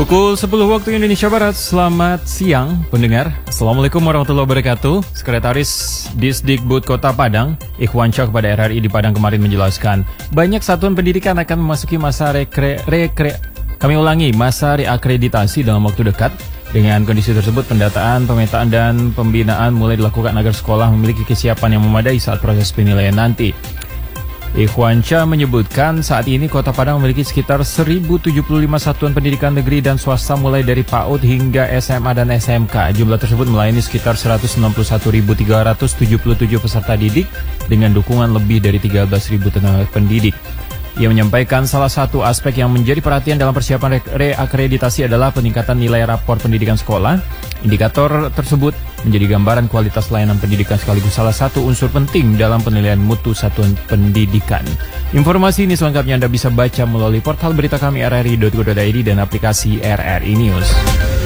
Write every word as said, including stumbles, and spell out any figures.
Pukul sepuluh waktu Indonesia Barat, selamat siang pendengar. Assalamualaikum warahmatullahi wabarakatuh. Sekretaris Disdikbud Kota Padang, Ikhwansyah kepada R R I di Padang kemarin menjelaskan, banyak satuan pendidikan akan memasuki masa rekre, rekre, kami ulangi, masa reakreditasi dalam waktu dekat. Dengan kondisi tersebut, pendataan, pemetaan, dan pembinaan mulai dilakukan agar sekolah memiliki kesiapan yang memadai saat proses penilaian nanti. Ikhwansyah menyebutkan saat ini Kota Padang memiliki sekitar seribu tujuh puluh lima satuan pendidikan negeri dan swasta mulai dari PAUD hingga S M A dan S M K. Jumlah tersebut melayani sekitar seratus enam puluh satu ribu tiga ratus tujuh puluh tujuh peserta didik dengan dukungan lebih dari tiga belas ribu tenaga pendidik. Ia menyampaikan salah satu aspek yang menjadi perhatian dalam persiapan reakreditasi adalah peningkatan nilai rapor pendidikan sekolah. Indikator tersebut menjadi gambaran kualitas layanan pendidikan sekaligus salah satu unsur penting dalam penilaian mutu satuan pendidikan. Informasi ini selengkapnya Anda bisa baca melalui portal berita kami r r i dot go dot i d dan aplikasi R R I News.